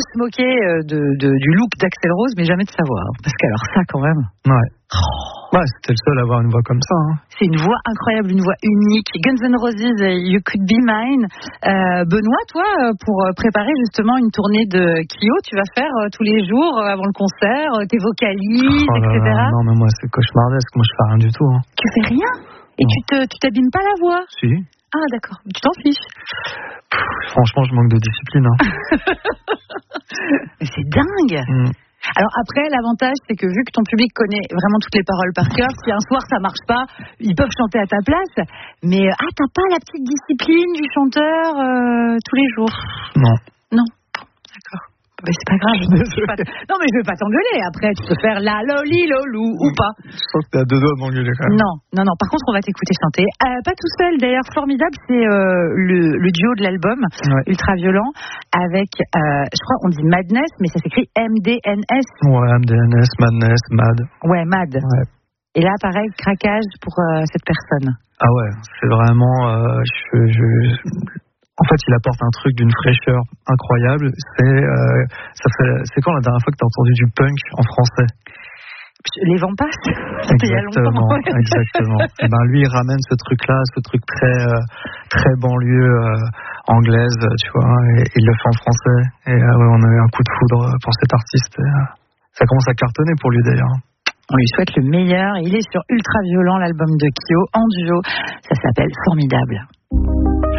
se moquer du look d'Axl Rose, mais jamais de sa voix. Parce qu'alors ça, quand même. Ouais. Ouais, c'était le seul à avoir une voix comme ça. Hein. C'est une voix incroyable, une voix unique. Guns N' Roses, You Could Be Mine. Benoît, toi, pour préparer justement une tournée de Kyo, tu vas faire tous les jours avant le concert, tes vocalises, etc. Non, mais moi, c'est cauchemardesque. Moi, je fais rien du tout. Hein. Tu fais rien? Et tu t'abîmes pas la voix? Si. Ah, d'accord. Tu t'en fiches? Franchement, je manque de discipline. Hein. Mais c'est dingue. Alors après, l'avantage, c'est que vu que ton public connaît vraiment toutes les paroles par cœur, si un soir ça marche pas, ils peuvent chanter à ta place. Mais t'as pas la petite discipline du chanteur tous les jours? Non. Non. D'accord. Mais c'est pas grave. Non, mais je vais pas t'engueuler. Après, tu peux faire la loli lolou ou pas. Je sens que t'es à deux doigts de m'engueuler quand même. Non. Par contre, on va t'écouter chanter. Pas tout seul, d'ailleurs, formidable. C'est le duo de l'album, Ultra Violent, avec, je crois, on dit Madness, mais ça s'écrit MDNS. Ouais, MDNS, Madness, Mad. Ouais, Mad. Ouais. Et là, pareil, craquage pour cette personne. Ah ouais, c'est vraiment... En fait, il apporte un truc d'une fraîcheur incroyable. C'est quand la dernière fois que tu as entendu du punk en français? Les vents passent. C'était il y a longtemps. Exactement. Et ben lui, il ramène ce truc-là, ce truc très banlieue anglaise, tu vois. Et il le fait en français. Et on a eu un coup de foudre pour cet artiste. Ça commence à cartonner pour lui d'ailleurs. On lui souhaite le meilleur. Il est sur Ultra Violent, l'album de Kyo, en duo. Ça s'appelle Formidable.